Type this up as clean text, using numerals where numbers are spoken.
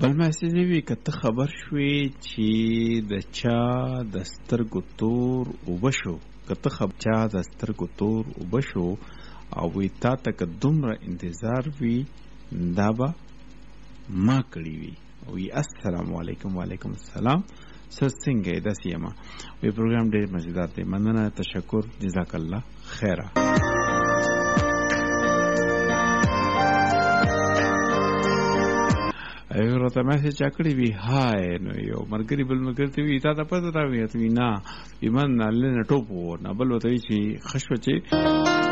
بل مسیج وی کته خبر شوي چې د چا د سترګو تور وبشو کته خبر چا د سترګو تور وبشو او وی تا تک دومره انتظار وی دا به ما کړی وی وی السلام علیکم وعلیکم السلام څنګه د سیما وی پروګرام ډېر مزیدار دی مننه تشکر جزاک الله خیره ایو راته میسج کړی وی هاي نو یو مرګری بل مګرته وی تا ته پته راوي ته وی نه ایمان نه لنه ټوپو نه بل وته چې خشوه چې